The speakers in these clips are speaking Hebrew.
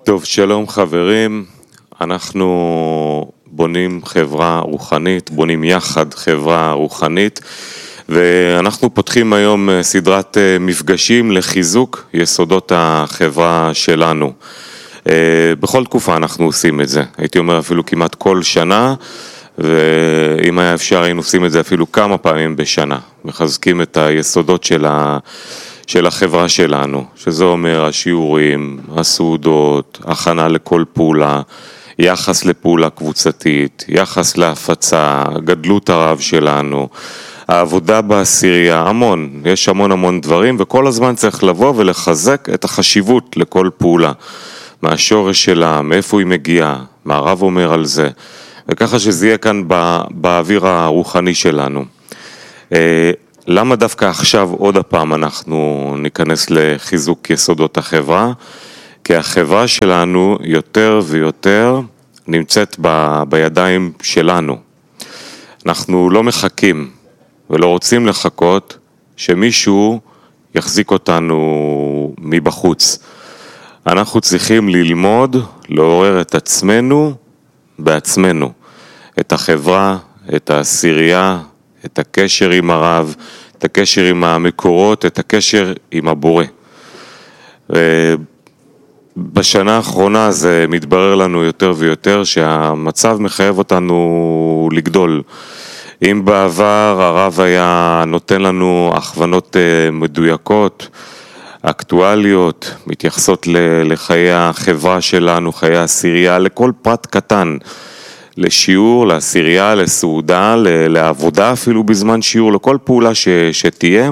טוב, שלום חברים, אנחנו בונים חברה רוחנית, בונים יחד חברה רוחנית, ואנחנו פותחים היום סדרת מפגשים לחיזוק יסודות החברה שלנו. בכל תקופה אנחנו עושים את זה, הייתי אומר אפילו כמעט כל שנה, ואם היה אפשר היינו עושים את זה אפילו כמה פעמים בשנה, מחזקים את היסודות של החברה שלנו, שזה אומר השיעורים, הסעודות, הכנה לכל פעולה, יחס לפעולה קבוצתית, יחס להפצה, גדלות הרב שלנו, העבודה בעשירייה, המון, יש המון דברים, וכל הזמן צריך לבוא ולחזק את החשיבות לכל פעולה, מהשורש שלה, מאיפה היא מגיעה, מה הרב אומר על זה, וככה שזה יהיה כאן באוויר הרוחני שלנו. למה דווקא עכשיו עוד הפעם אנחנו ניכנס לחיזוק יסודות החברה? כי החברה שלנו יותר ויותר נמצאת בידיים שלנו. אנחנו לא מחכים ולא רוצים לחכות שמישהו יחזיק אותנו מבחוץ. אנחנו צריכים ללמוד, לעורר את עצמנו בעצמנו. את החברה, את העשירייה, את הקשר עם הרב, את הקשר עם המקורות, את הקשר עם הבורא. בשנה האחרונה זה מתברר לנו יותר ויותר שהמצב מחייב אותנו לגדול. אם בעבר הרב היה נותן לנו הכוונות מדויקות, אקטואליות, מתייחסות לחיי החברה שלנו, חיי העשירייה, לכל פרט קטן, לשיעור, לעשירייה, לסעודה, לעבודה אפילו בזמן שיעור, לכל פעולה שתהיה.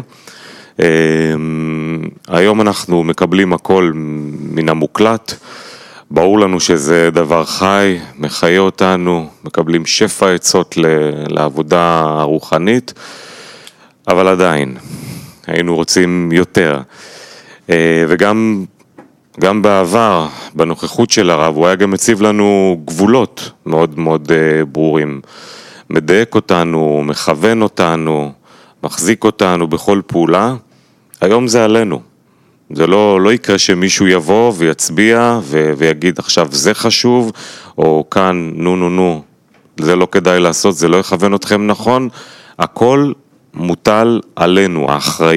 היום אנחנו מקבלים הכל מן המוקלט, ברור לנו שזה דבר חי, מחיה אותנו, מקבלים שפע עצות לעבודה הרוחנית, אבל עדיין, היינו רוצים יותר. וגם בעבר, בנוכחות של הרב, הוא היה גם מציב לנו גבולות מאוד ברורים. מדייק אותנו, מכוון אותנו, מחזיק אותנו בכל פעולה. היום זה עלינו. זה לא יקרה שמישהו יבוא ויצביע ויגיד עכשיו זה חשוב, או כאן נו, זה לא כדאי לעשות, זה לא יכוון אתכם נכון. הכל מוטל עלינו.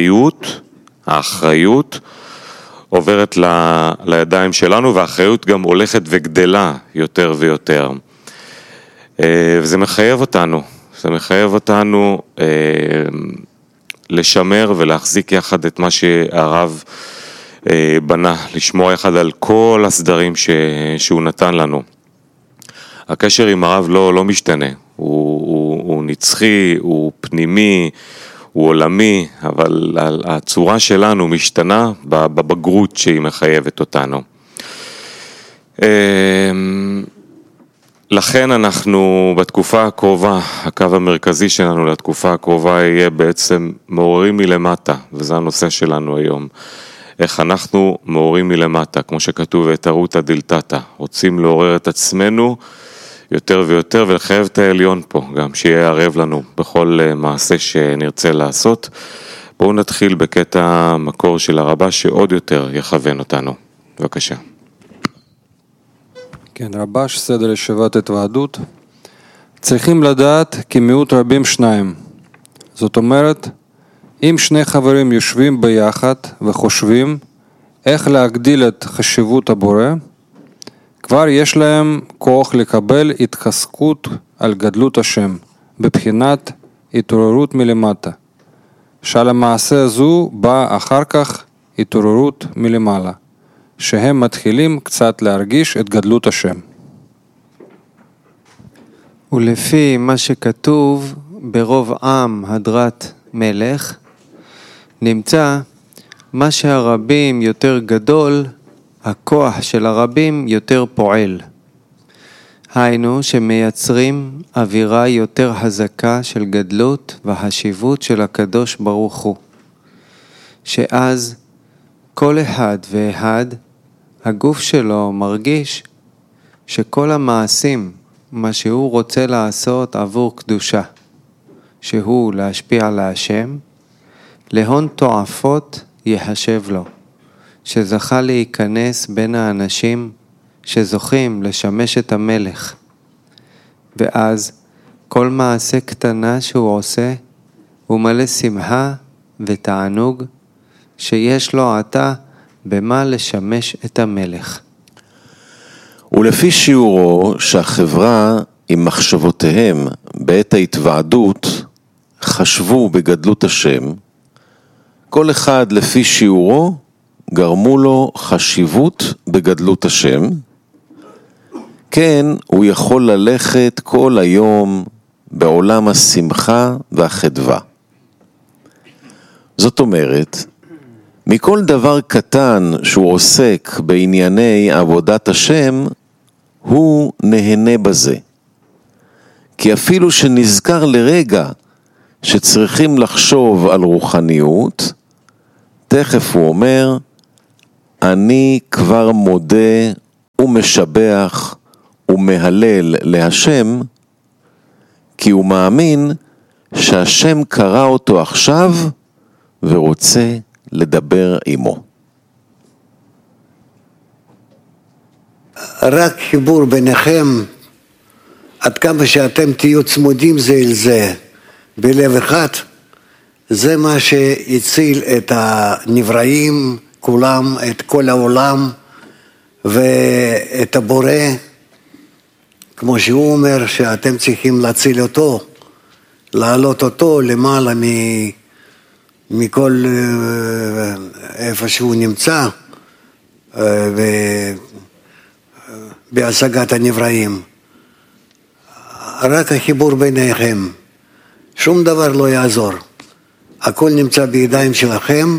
האחריות עוברת לידיים שלנו, והאחריות גם הולכת וגדלה יותר ויותר. וזה מחייב אותנו, לשמר ולהחזיק יחד את מה שהרב בנה, לשמור יחד על כל הסדרים שהוא נתן לנו. הקשר עם הרב לא משתנה, הוא נצחי, הוא פנימי, הוא עולמי, אבל הצורה שלנו משתנה בבגרות שהיא מחייבת אותנו. לכן אנחנו בתקופה הקרובה, הקו המרכזי שלנו לתקופה הקרובה יהיה בעצם מעוררים מלמטה, וזה הנושא שלנו היום. איך אנחנו מעוררים מלמטה, כמו שכתוב ותרותא דלתתא, רוצים לעורר את עצמנו יותר ויותר ולחייב את העליון פה, גם שיהיה ערב לנו בכל מעשה שנרצה לעשות. בואו נתחיל בקטע מקור של הרבה שעוד יותר יכוון אותנו. בבקשה. כן, רבש, סדר ישיבת התוועדות. צריכים לדעת כי מיעוט רבים שניים. זאת אומרת, אם שני חברים יושבים ביחד וחושבים איך להגדיל את חשיבות הבורא, כבר יש להם כוח לקבל התחזקות על גדלות השם, בבחינת התעוררות מלמטה. שעל המעשה הזו באה אחר כך התעוררות מלמעלה, שהם מתחילים קצת להרגיש את גדלות השם. ולפי מה שכתוב ברוב עם הדרת מלך, נמצא מה שהרבים יותר גדול, הכוח של הרבים יותר פועל. היינו שמייצרים אווירה יותר חזקה של גדלות והחשיבות של הקדוש ברוך הוא. שאז כל אחד ואחד, הגוף שלו מרגיש שכל המעשים, מה שהוא רוצה לעשות עבור קדושה, שהוא להשפיע על השם, להון תועפות יחשב לו, שזכה להיכנס בין האנשים שזוכים לשמש את המלך. ואז כל מעשה קטנה שהוא עושה הוא מלא שמחה ותענוג שיש לו עתה במה לשמש את המלך. ולפי שיעורו שהחברה עם מחשבותיהם בעת ההתוועדות חשבו בגדלות השם, כל אחד לפי שיעורו גרמו לו חשיבות בגדלות השם, כן הוא יכול ללכת כל היום בעולם השמחה והחדווה. זאת אומרת, מכל דבר קטן שהוא עוסק בענייני עבודת השם, הוא נהנה בזה. כי אפילו שנזכר לרגע שצריכים לחשוב על רוחניות, תכף הוא אומר, אני כבר מודה ומשבח ומהלל להשם, כי הוא מאמין שהשם קרא אותו עכשיו ורוצה לדבר עמו. רק חיבור ביניכם, עד כמה שאתם תהיו צמודים זה אל זה, בלב אחד, זה מה שהציל את הנבראים, כולם, את כל העולם, ואת הבורא, כמו שהוא אומר שאתם צריכים להציל אותו, להעלות אותו למעלה מכל איפה שהוא נמצא, בהשגת הנבראים. רק החיבור ביניכם, שום דבר לא יעזור. הכל נמצא בידיים שלכם,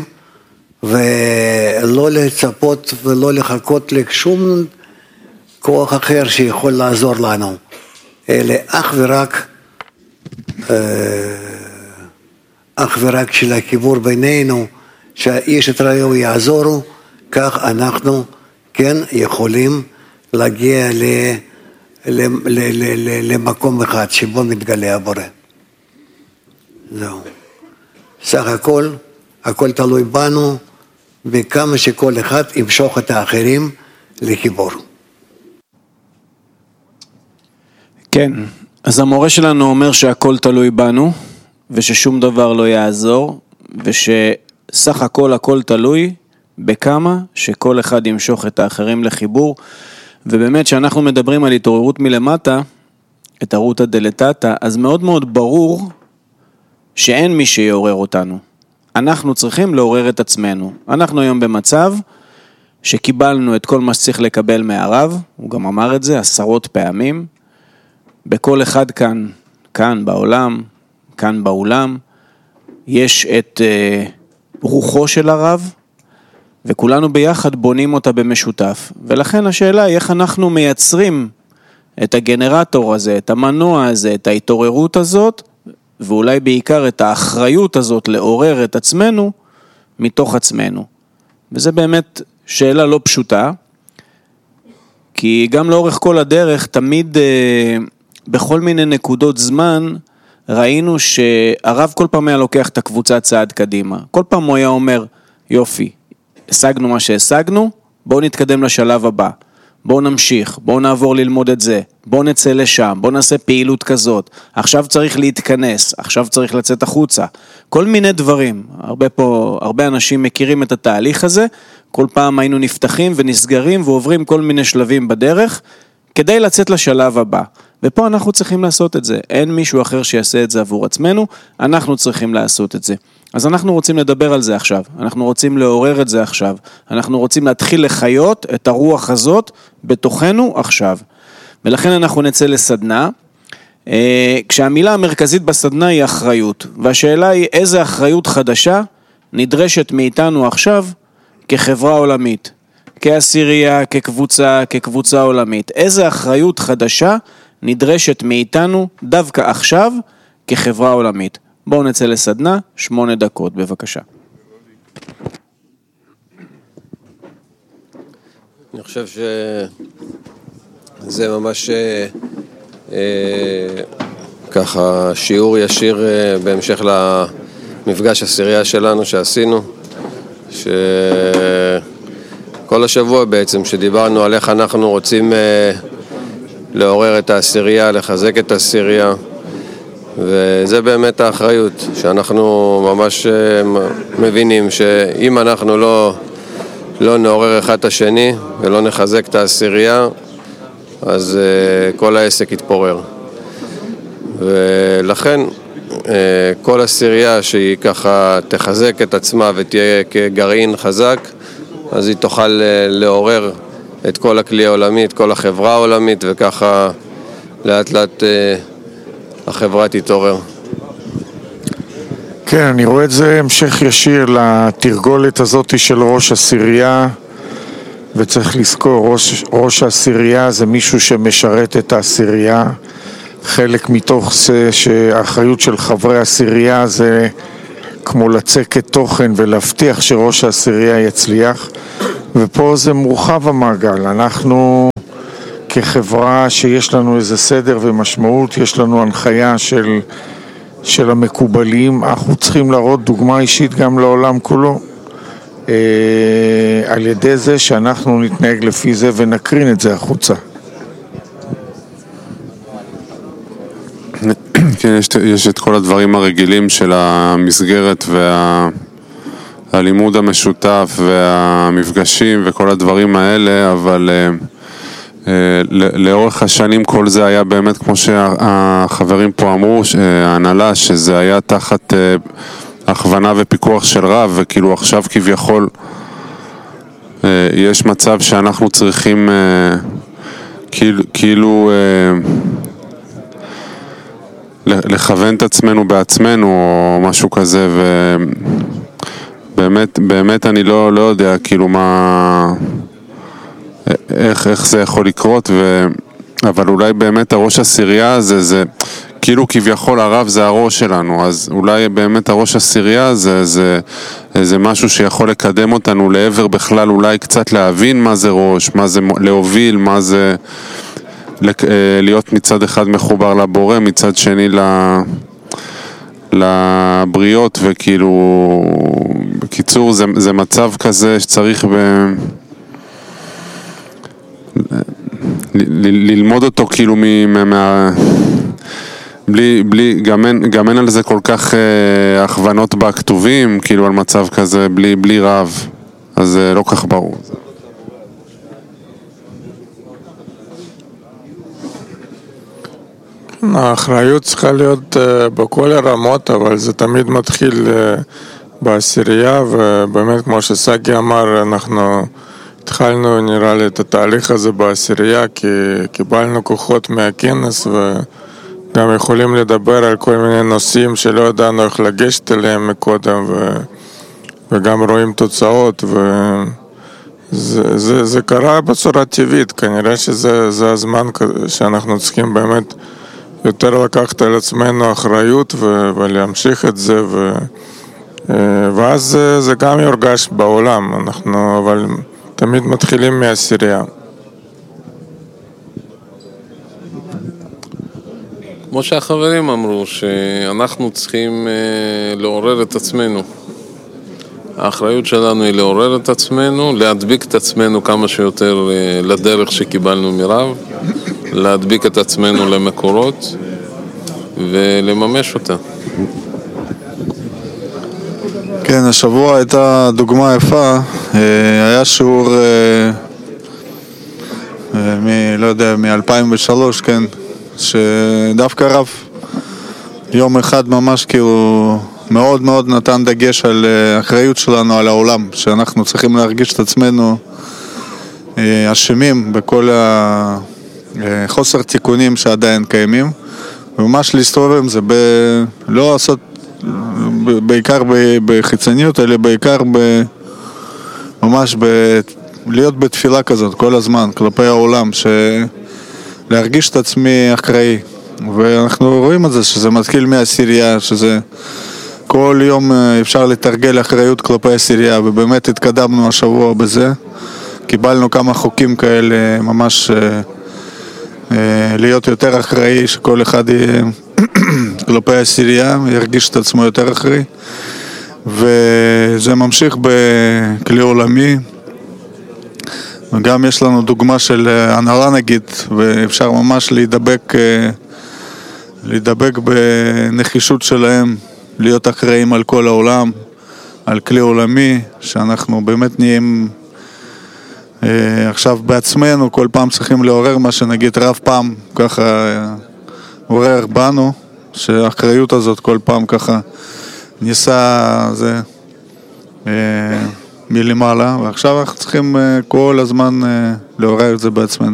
ולא לצפות ולא לחכות לשום כוח אחר שיכול לעזור לנו, אלא אך ורק של החיבור בינינו, שהאיש את רעהו יעזורו, כך אנחנו כן יכולים להגיע למקום אחד שבו מתגלה הבורא. זהו. סך הכל תלוי בנו, וכמה שכל אחד ימשוך את האחרים לחיבור. כן, אז המורה שלנו אומר שהכל תלוי בנו, וששום דבר לא יעזור, ושסך הכל תלוי בכמה שכל אחד ימשוך את האחרים לחיבור, ובאמת שאנחנו מדברים על התעוררות מלמטה, את הרותא דלתתא, אז מאוד מאוד ברור שאין מי שיעורר אותנו. אנחנו צריכים לעורר את עצמנו. אנחנו היום במצב שקיבלנו את כל מה שצריך לקבל מהרב, הוא גם אמר את זה 10 פעמים, בכל אחד כאן בעולם, כאן באולם, יש את רוחו של הרב, וכולנו ביחד בונים אותה במשותף. ולכן השאלה היא איך אנחנו מייצרים את הגנרטור הזה, את המנוע הזה, את ההתעוררות הזאת, ואולי בעיקר את האחריות הזאת לעורר את עצמנו מתוך עצמנו. וזה באמת שאלה לא פשוטה, כי גם לאורך כל הדרך תמיד בכל מיני נקודות זמן ראינו שהרב כל פעם היה לוקח את הקבוצה צעד קדימה. כל פעם הוא היה אומר, יופי, השגנו מה שהשגנו, בואו נתקדם לשלב הבא. בואו נמשיך, בואו נעבור ללמוד את זה, בואו נצא לשם, בואו נעשה פעילות כזאת, עכשיו צריך להתכנס, עכשיו צריך לצאת החוצה, כל מיני דברים. הרבה אנשים מכירים את התהליך הזה, כל פעם היינו נפתחים ונסגרים ועוברים כל מיני שלבים בדרך, כדי לצאת לשלב הבא. ופה אנחנו צריכים לעשות את זה, אין מישהו אחר שיעשה את זה עבור עצמנו, אנחנו צריכים לעשות את זה. אז אנחנו רוצים לדבר על זה עכשיו, אנחנו רוצים לעורר את זה עכשיו, אנחנו רוצים להתחיל לחיות את הרוח הזאת בתוכנו עכשיו. ולכן אנחנו נצא לסדנה, כשהמילה המרכזית בסדנה היא אחריות, והשאלה היא איזה אחריות חדשה נדרשת מאיתנו עכשיו כחברה עולמית, כעשירייה, כקבוצה עולמית. איזה אחריות חדשה נדרשת מאיתנו דווקא עכשיו כחברה עולמית. בואו נצא לסדנה, 8 דקות, בבקשה. אני חושב שזה ממש ככה שיעור ישיר בהמשך למפגש עשירייה שלנו שעשינו, שכל כל השבוע בעצם, שדיברנו על איך אנחנו רוצים לעורר את העשירייה, לחזק את העשירייה, וזה באמת האחריות, שאנחנו ממש מבינים שאם אנחנו לא נעורר אחד את השני ולא נחזק את העשירייה, אז כל העסק יתפורר. ולכן כל עשירייה שהיא ככה תחזק את עצמה ותהיה כגרעין חזק, אז היא תוכל לעורר את כל הכלי העולמי, את כל החברה העולמית, וככה לאט לאט החברה תתעורר. כן, אני רואה את זה המשך ישיר לתרגולת הזאת של ראש עשירייה, וצריך לזכור, ראש העשירייה זה מישהו שמשרת את העשירייה. חלק מתוך זה שהאחריות של חברי העשירייה זה כמו לצקת תוכן ולהבטיח שראש העשירייה יצליח, ופה זה מורחב המעגל. אנחנו כחברה שיש לנו איזה סדר ומשמעות, יש לנו הנחיה של המקובלים, אנחנו צריכים להראות דוגמה אישית גם לעולם כולו, על ידי זה שאנחנו נתנהג לפי זה ונקרין את זה החוצה. כן, יש את כל הדברים הרגילים של המסגרת והלימוד המשותף והמפגשים וכל הדברים האלה, אבל לאורך השנים כל זה היה באמת, כמו שהחברים פה אמרו, ההנהלה, שזה היה תחת הכוונה ופיקוח של רב, וכאילו עכשיו כביכול יש מצב שאנחנו צריכים כאילו לכוון את עצמנו בעצמנו או משהו כזה, ובאמת אני לא יודע כאילו מה, איך זה יכול לקרות, אבל אולי באמת הראש עשירייה הזה, זה כאילו כביכול הרב זה הראש שלנו, אז אולי באמת הראש עשירייה זה משהו שיכול לקדם אותנו לעבר בכלל, אולי קצת להבין מה זה ראש, מה זה להוביל, מה זה להיות מצד אחד מחובר לבורא, מצד שני לבריות, וכאילו בקיצור זה מצב כזה שצריך ללמוד אותו כאילו גם אין על זה כל כך הכוונות בכתובים, כאילו על מצב כזה בלי רב, אז זה לא כך ברור. האחריות צריכה להיות בכל הרמות, אבל זה תמיד מתחיל בעשירייה, ובאמת כמו שסגי אמר, אנחנו התחלנו נראה לי את התהליך הזה בעשירייה, כי קיבלנו כוחות מהכנס וגם יכולים לדבר על כל מיני נושאים שלא ידענו איך לגשת אליהם מקודם, וגם רואים תוצאות, זה קרה בצורה טבעית. כנראה שזה הזמן שאנחנו צריכים באמת יותר לקחת על עצמנו אחריות ולהמשיך את זה, ואז זה גם יורגש בעולם. אנחנו אבל תמיד מתחילים מהעשירייה. כמו שהחברים אמרו, שאנחנו צריכים לעורר את עצמנו. האחריות שלנו היא לעורר את עצמנו, להדביק את עצמנו כמה שיותר לדרך שקיבלנו מרב, להדביק את עצמנו למקורות ולממש אותה. כן, השבוע הייתה דוגמה יפה, היה שיעור לא יודע, מ-2003, כן, שדווקא רב יום אחד ממש כאילו מאוד מאוד נתן דגש על האחריות שלנו על העולם, שאנחנו צריכים להרגיש את עצמנו אשמים בכל החוסר תיקונים שעדיין קיימים, וממש להסתובב עם זה, לא לעשות בעיקר בחיצוניות, אלא בעיקר ממש להיות בתפילה כזאת כל הזמן כלפי העולם, להרגיש את עצמי אחראי. ואנחנו רואים את זה, שזה מתחיל מהעשירייה, שזה כל יום אפשר לתרגל אחריות כלפי העשירייה, ובאמת התקדמנו השבוע בזה. קיבלנו כמה חוקים כאלה, ממש להיות יותר אחראי, שכל אחד יהיה כלפי העשירייה, ירגיש את עצמו יותר אחראי. וזה ממשיך בכלי עולמי. וגם יש לנו דוגמה של הנהלה נגיד, ואפשר ממש להידבק בנחישות שלהם, להיות אחראים על כל העולם, על כלי עולמי, שאנחנו באמת נהיים עכשיו בעצמנו, כל פעם צריכים לעורר מה שנגיד רב פעם ככה עורר בנו, שהאחריות הזאת כל פעם ככה ניסה זה מלמעלה, ועכשיו אנחנו צריכים כל הזמן לעורר את זה בעצמנו.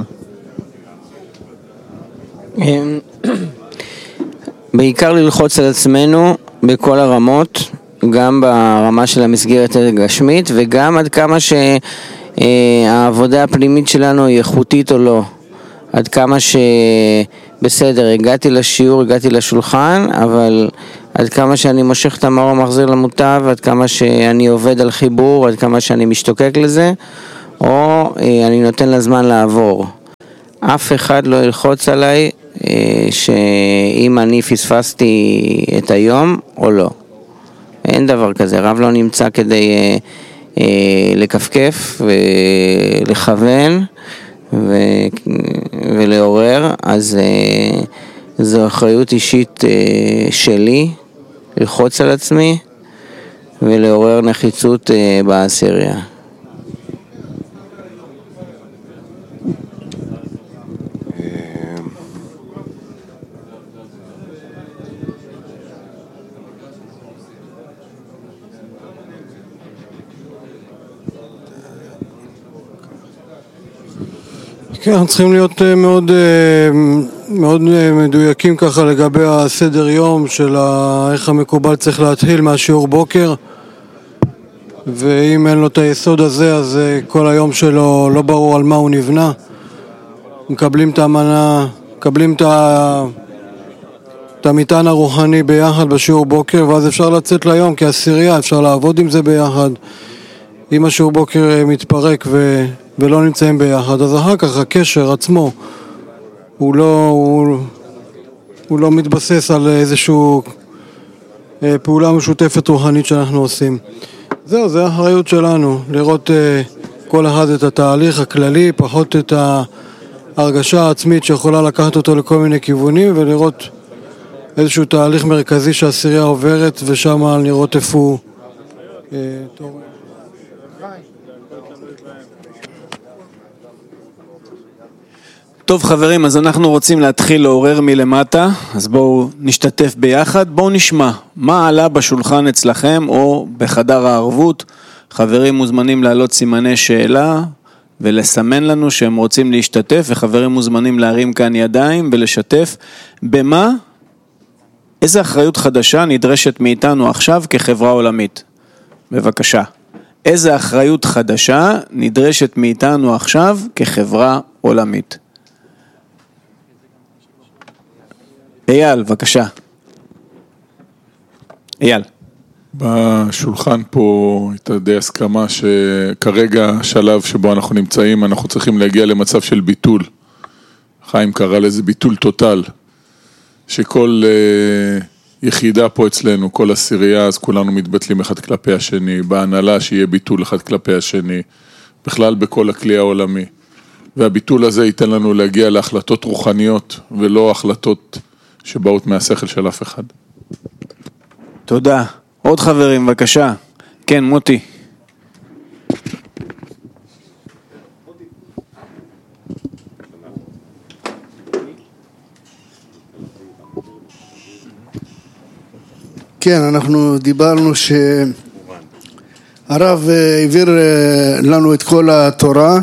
בעיקר ללחוץ על עצמנו בכל הרמות, גם ברמה של המסגרת הגשמית וגם עד כמה שהעבודה הפנימית שלנו היא איכותית או לא, עד כמה שבסדר, הגעתי לשיעור, הגעתי לשולחן, אבל עד כמה שאני מושך את המאור המחזיר למוטב, עד כמה שאני עובד על חיבור, עד כמה שאני משתוקק לזה, או אני נותן לזמן לעבור. אף אחד לא ילחוץ עליי שאם אני פספסתי את היום או לא. אין דבר כזה, רב לא נמצא כדי לקפקף ולכוון ולעורר, אז זו אחריות אישית שלי ללחוץ על עצמי ולעורר נחיצות בעשירייה. כן, אנחנו צריכים להיות מאוד מדויקים ככה לגבי הסדר יום של איך המקובל צריך להתחיל מהשיעור בוקר, ואם אין לו את היסוד הזה אז כל היום שלו לא ברור על מה הוא נבנה. מקבלים את המנה, מקבלים את המטען הרוחני ביחד בשיעור בוקר, ואז אפשר לצאת ליום כעשירייה, אפשר לעבוד עם זה ביחד. אם השיעור בוקר מתפרק ולא נמצאים ביחד, אז אחר כך הקשר עצמו הוא לא מתבסס על איזשהו פעולה משותפת רוחנית שאנחנו עושים. זה האחריות שלנו, לראות כל אחד את התהליך הכללי, פחות את ההרגשה העצמית שיכולה לקחת אותו לכל מיני כיוונים, ולראות איזשהו תהליך מרכזי שהעשירייה עוברת, ושם לראות איפה הוא טוב חברים, אז אנחנו רוצים להתחיל לעורר מלמטה, אז בואו נשתתף ביחד, בואו נשמע מה עלה בשולחן אצלכם או בחדר הערבות. חברים מוזמנים להעלות סימני שאלה ולסמן לנו שהם רוצים להשתתף, וחברים מוזמנים להרים כאן ידיים ולשתף במה, איזה אחריות חדשה נדרשת מאיתנו עכשיו כחברה עולמית. בבקשה, איזה אחריות חדשה נדרשת מאיתנו עכשיו כחברה עולמית. אייל, בבקשה. אייל. בשולחן פה הייתה די הסכמה שכרגע השלב שבו אנחנו נמצאים, אנחנו צריכים להגיע למצב של ביטול. חיים קרא לזה ביטול טוטל, שכל יחידה פה אצלנו, כל עשירייה, אז כולנו מתבטלים אחד כלפי השני, בהנהלה שיהיה ביטול אחד כלפי השני, בכלל בכל הכלי העולמי. והביטול הזה ייתן לנו להגיע להחלטות רוחניות, ולא החלטות שבאות מהשכל של אף אחד. תודה. עוד חברים, בבקשה. כן, מוטי. כן, אנחנו דיברנו שהרב העביר לנו את כל התורה,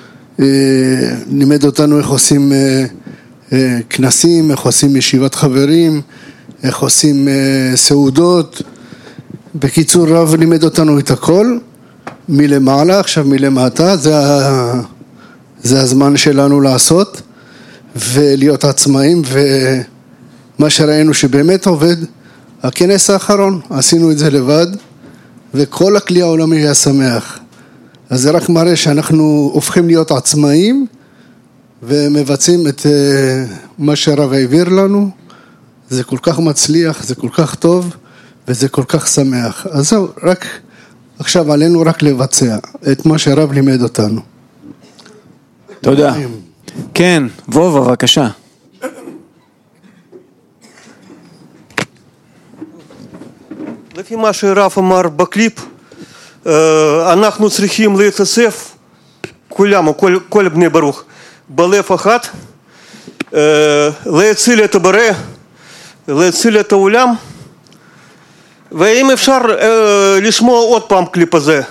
לימד אותנו איך עושים כנסים, איך עושים ישיבת חברים, איך עושים סעודות. בקיצור, רב לימד אותנו את הכל מלמעלה, עכשיו מלמטה. זה הזמן שלנו לעשות ולהיות עצמאים, ומה שראינו שבאמת עובד, הכנס האחרון, עשינו את זה לבד, וכל הכלי העולמי היה שמח. אז זה רק מראה שאנחנו הופכים להיות עצמאים, ומבצעים את מה שהרב העביר לנו. זה כל כך מצליח, זה כל כך טוב, וזה כל כך שמח. אז זהו, רק עכשיו עלינו רק לבצע את מה שהרב לימד אותנו. תודה. כן, וובה, בבקשה. לפי מה שרב אמר בקליפ, אנחנו צריכים להתאסף, כולם, כל בני ברוך, בלב אחד, להציל את הבורא, להציל את העולם, ואם אפשר לשמוע עוד פעם קליפ הזה.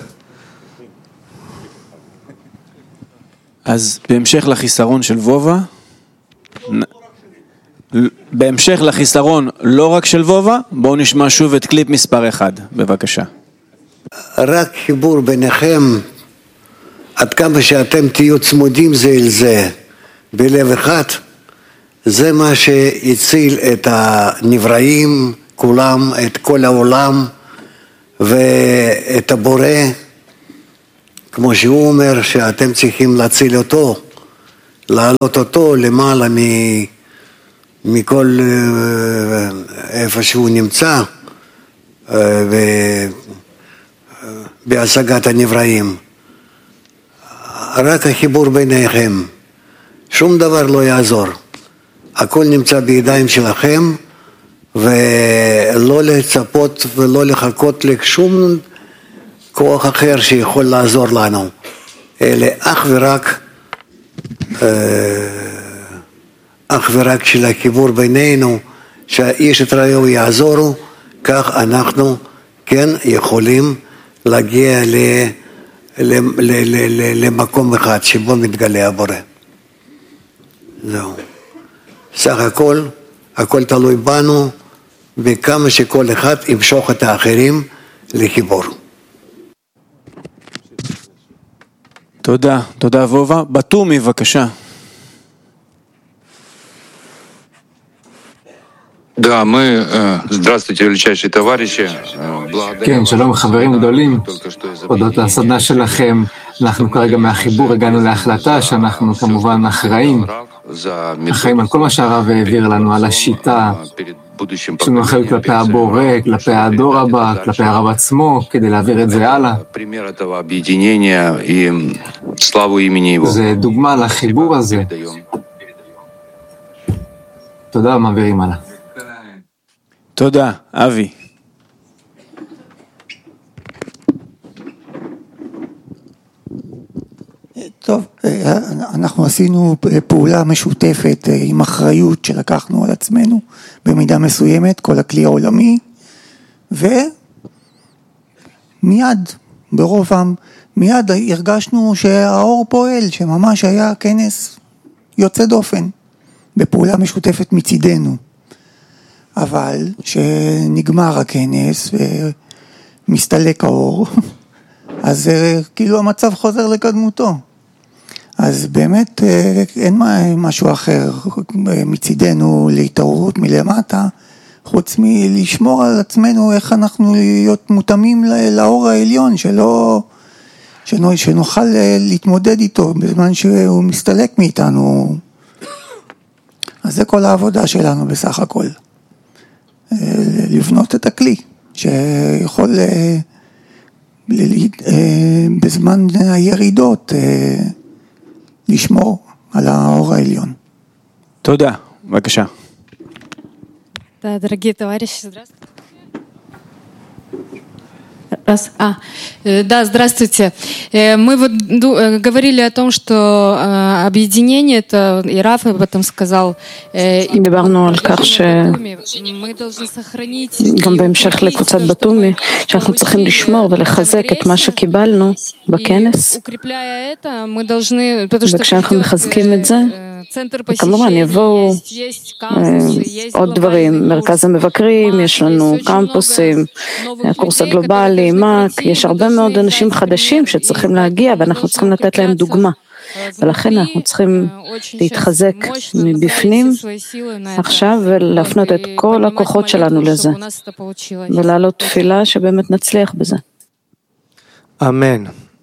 אז בהמשך לחיסרון של וובה, בהמשך לחיסרון לא רק של וובה, בואו נשמע שוב את קליפ מספר 1, בבקשה. רק חיבור ביניכם, עד כמה שאתם תהיו צמודים זה אל זה, בלב אחד, זה מה שהציל את הנבראים, כולם, את כל העולם, ואת הבורא, כמו שהוא אומר שאתם צריכים להציל אותו, להעלות אותו למעלה מכל איפה שהוא נמצא, בהשגת הנבראים. רק החיבור ביניכם, שום דבר לא יעזור. הכל נמצא בידיים שלכם, ולא לצפות ולא לחכות לשום כוח אחר שיכול לעזור לנו, אלא אך ורק של החיבור בינינו, שהאיש את רעהו יעזורו, כך אנחנו כן יכולים להגיע למקום אחד שבו מתגלה הבורא. זהו. סך הכל תלוי בנו, וכמה שכל אחד ימשוך את האחרים לחיבור. תודה, תודה וובה. בתומי, בבקשה. Да, мы, здравствуйте, величайшие товарищи. כן, שלום חברים גדולים. הודות לסדנה שלכם, אנחנו כרגע מהחיבור הגענו להחלטה שאנחנו כמובן אחראים על כל מה שהרב העביר לנו, על השיטה, יש לנו אחריות כלפי הבורא, כלפי הדור הבא, כלפי הרב עצמו, כדי להעביר את זה הלאה. זה דוגמה לחיבור הזה. תודה, מעבירים הלאה. תודה, אבי. טוב, אנחנו עשינו פעולה משותפת עם אחריות שלקחנו על עצמנו במידה מסוימת, כל הכלי העולמי, ומיד, ברובם, מיד הרגשנו שהאור פועל, שממש היה כנס יוצא דופן, בפעולה משותפת מצידנו. אבל שנגמר הכנס ומסתלק האור, אז כאילו המצב חוזר לקדמותו. אז באמת אין משהו אחר מצידנו להתעוררות מלמטה, חוץ מלשמור על עצמנו איך אנחנו להיות מותאמים לאור העליון, שנוכל להתמודד איתו בזמן שהוא מסתלק מאיתנו. אז זה כל העבודה שלנו בסך הכל. לבנות את הכלי שיכול בזמן הירידות לשמור על האור העליון. תודה, בבקשה. Да, дорогие товарищи, здравствуйте. Да, здравствуйте. Мы вот говорили о том, что объединение, это и Раф об этом сказал, דיברנו על כך שגם בהמשך לקבוצת בתומי, שאנחנו צריכים לשמור ולחזק את מה שקיבלנו בכנס, וכשאנחנו מחזקים את זה, כמובן יבואו עוד דברים, מרכז המבקרים, יש לנו קמפוסים, הקורס הגלובלי, מק, יש הרבה מאוד אנשים חדשים שצריכים להגיע ואנחנו צריכים לתת להם דוגמה. ולכן אנחנו צריכים להתחזק מבפנים עכשיו ולהפנות את כל הכוחות שלנו לזה ולעלות תפילה שבאמת נצליח בזה. אמן.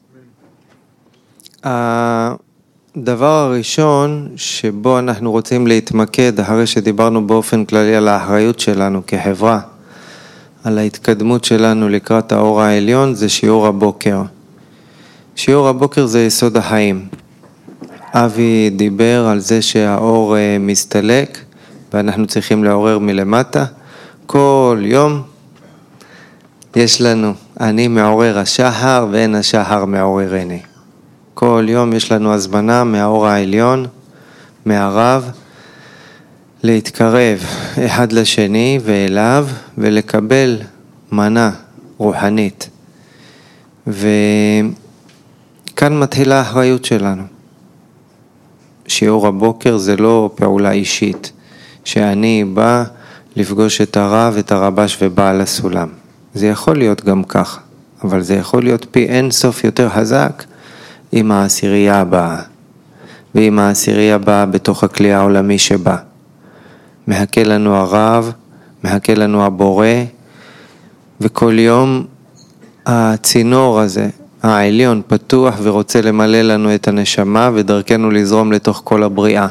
הדבר הראשון שבו אנחנו רוצים להתמקד אחרי שדיברנו באופן כללי על האחריות שלנו כחברה, על ההתקדמות שלנו לקראת האור העליון, זה שיעור הבוקר. שיעור הבוקר זה יסוד החיים. אבי דיבר על זה שהאור מסתלק ואנחנו צריכים לעורר מלמטה. כל יום יש לנו, אני מעורר השחר ואין השחר מעוררני. כל יום יש לנו הזמנה מהאור העליון, מהרב, להתקרב אחד לשני ואליו ולקבל מנה רוחנית. וכאן מתחילה האחריות שלנו. שיעור הבוקר זה לא פעולה אישית, שאני בא לפגוש את הרב, את הרבש ובעל הסולם. זה יכול להיות גם כך, אבל זה יכול להיות פי אין סוף יותר חזק עם העשירייה הבאה, ועם העשירייה הבאה בתוך הכלי העולמי שבא. מחכה לנו הרב, מחכה לנו הבורא, וכל יום הצינור הזה, העליון, פתוח ורוצה למלא לנו את הנשמה ודרכנו לזרום לתוך כל הבריאה.